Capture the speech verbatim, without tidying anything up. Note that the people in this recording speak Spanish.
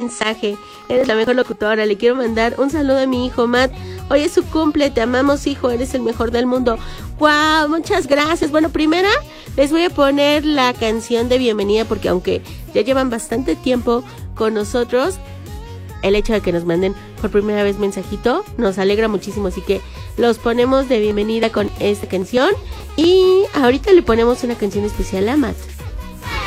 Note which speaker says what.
Speaker 1: mensaje. Eres la mejor locutora. Le quiero mandar un saludo a mi hijo Matt. Hoy es su cumple. Te amamos, hijo. Eres el mejor del mundo. ¡Guau! Muchas gracias. Bueno, primera les voy a poner la canción de bienvenida porque aunque ya llevan bastante tiempo con nosotros, el hecho de que nos manden por primera vez mensajito nos alegra muchísimo, así que los ponemos de bienvenida con esta canción y ahorita le ponemos una canción especial a Matt.